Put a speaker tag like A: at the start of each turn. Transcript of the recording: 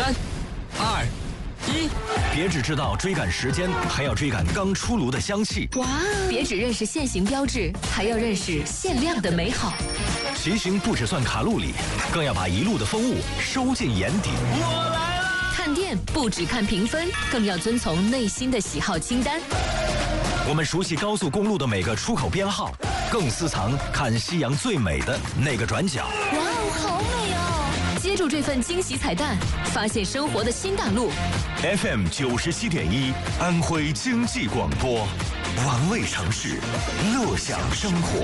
A: 3、2、1，别只知道追赶时间，还要追赶刚出炉的香气。
B: 哇！别只认识限行标志，还要认识限量的美好。
A: 骑行不只算卡路里，更要把一路的风物收进眼底。我来了！
B: 看店不只看评分，更要遵从内心的喜好清单。
A: 我们熟悉高速公路的每个出口编号，更私藏看夕阳最美的那个转角。
B: 哇哦，好美哦！接住这份惊喜彩蛋，发现生活的新大陆。
C: FM 97.1，安徽经济广播，玩味城市，乐享生活。